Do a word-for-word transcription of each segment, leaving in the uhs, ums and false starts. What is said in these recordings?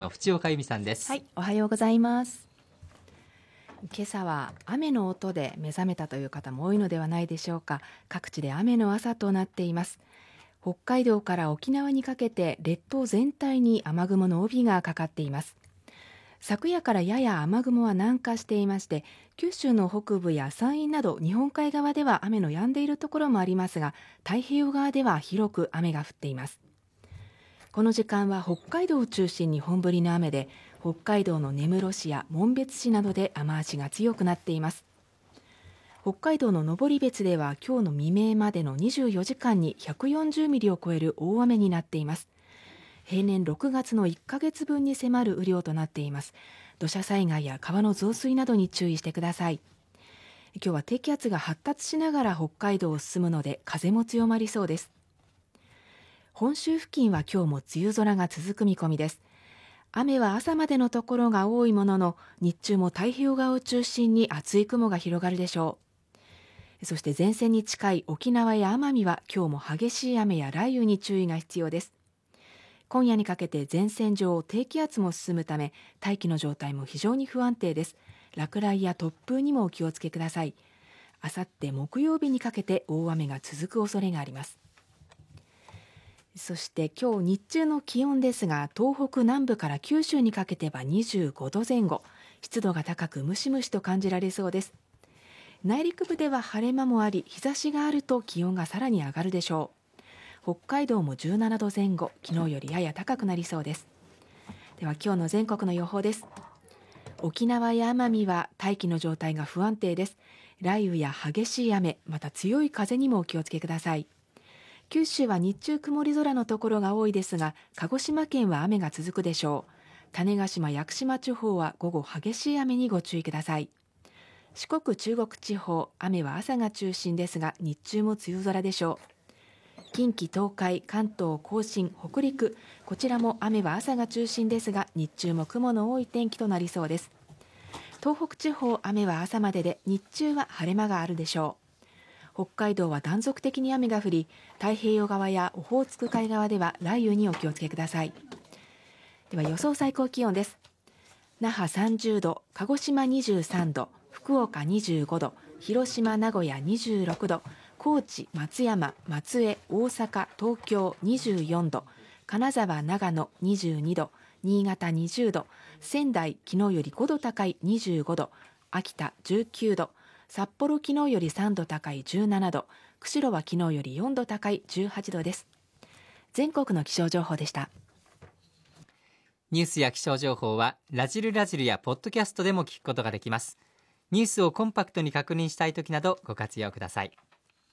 淵岡由美さんです。 はい、おはようございます。今朝は雨の音で目覚めたという方も多いのではないでしょうか。各地で雨の朝となっています。北海道から沖縄にかけて列島全体に雨雲の帯がかかっています。昨夜からやや雨雲は南下していまして、九州の北部や山陰など日本海側では雨の止んでいるところもありますが、太平洋側では広く雨が降っています。この時間は北海道を中心に本降りの雨で、北海道の根室市や紋別市などで雨足が強くなっています。北海道の登別では今日の未明までのにじゅうよじかんにひゃくよんじゅうミリを超える大雨になっています。平年ろくがつのいっかげつぶんに迫る雨量となっています。土砂災害や川の増水などに注意してください。今日は低気圧が発達しながら北海道を進むので風も強まりそうです。本州付近は今日も梅雨空が続く見込みです。雨は朝までのところが多いものの、日中も太平洋側を中心に厚い雲が広がるでしょう。そして前線に近い沖縄や奄美は今日も激しい雨や雷雨に注意が必要です。今夜にかけて前線上低気圧も進むため、大気の状態も非常に不安定です。落雷や突風にもお気をつけください。あさって木曜日にかけて大雨が続く恐れがあります。そして今日日中の気温ですが、東北南部から九州にかけてはにじゅうごどぜん後、湿度が高くムシムシと感じられそうです。内陸部では晴れ間もあり、日差しがあると気温がさらに上がるでしょう。北海道もじゅうななどぜん後、昨日よりやや高くなりそうです。では今日の全国の予報です。沖縄や奄美は大気の状態が不安定です。雷雨や激しい雨、また強い風にもお気をつけください。九州は日中曇り空のところが多いですが、鹿児島県は雨が続くでしょう。種子島・屋久島地方は午後激しい雨にご注意ください。四国・中国地方、雨は朝が中心ですが、日中も梅雨空でしょう。近畿、東海、関東甲信、北陸、こちらも雨は朝が中心ですが、日中も雲の多い天気となりそうです。東北地方、雨は朝までで、日中は晴れ間があるでしょう。北海道は断続的に雨が降り、太平洋側やオホーツク海側では雷雨にお気をつけください。では予想最高気温です。那覇さんじゅうど、鹿児島にじゅうさんど、福岡にじゅうごど、広島、名古屋にじゅうろくど、高知、松山、松江、大阪、東京にじゅうよんど、金沢、長野にじゅうにど、新潟にじゅうど、仙台、昨日よりごど高いにじゅうごど、秋田じゅうきゅうど、札幌昨日よりさんど高いじゅうななど、釧路は昨日よりよんど高いじゅうはちどです。全国の気象情報でした。 ニュースや気象情報はラジルラジルやポッドキャストでも聞くことができます。ニュースをコンパクトに確認したいときなどご活用ください。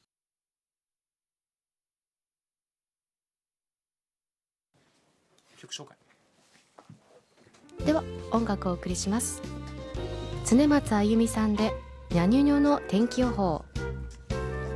曲紹介では音楽をお送りします。常松あゆみさんでニャニュニョの天気予報。